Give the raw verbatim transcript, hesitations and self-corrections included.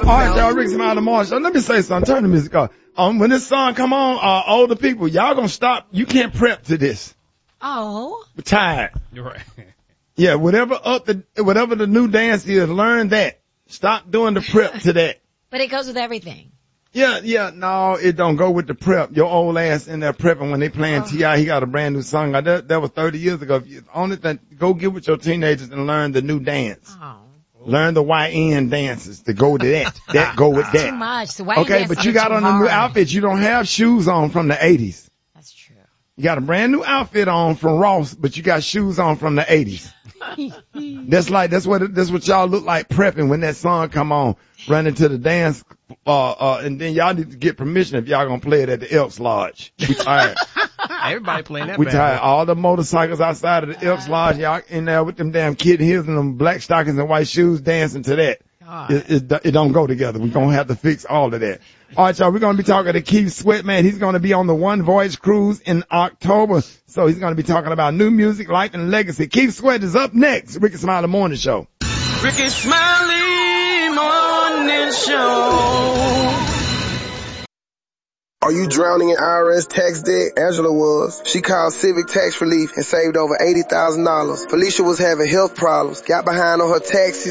right, y'all, Rick Smiley the Morning Show. Let me say something. Turn the music off. Um, when this song come on, uh, older people, y'all gonna stop. You can't prep to this. Oh. We're tired. You're right. Yeah, whatever up the, whatever the new dance is, learn that. Stop doing the prep to that. But it goes with everything. Yeah, yeah, no, it don't go with the prep. Your old ass in there prepping when they playing Oh. T I He got a brand new song. That, that was thirty years ago. If you, only thing, go get with your teenagers and learn the new dance. Oh. Learn the Y N dances to go to that. That go with that. Too much. The Y Okay, but you got on a new outfit. You don't have shoes on from the eighties. That's true. You got a brand new outfit on from Ross, but you got shoes on from the eighties. That's like, that's what, that's what y'all look like prepping when that song come on, running to the dance, uh, uh, and then y'all need to get permission if y'all gonna play it at the Elks Lodge. We tired. Everybody playing that. We bad tired. boy. All the motorcycles outside of the Elks Lodge, y'all in there with them damn kid heels and them black stockings and white shoes dancing to that. It, it, it don't go together. We're going to have to fix all of that. All right, y'all. We're going to be talking to Keith Sweat, man. He's going to be on the One Voice cruise in October. So he's going to be talking about new music, life, and legacy. Keith Sweat is up next. Ricky Smiley Morning Show. Ricky Smiley Morning Show. Are you drowning in I R S tax debt? Angela was. She called Civic Tax Relief and saved over eighty thousand dollars. Felicia was having health problems, got behind on her taxes,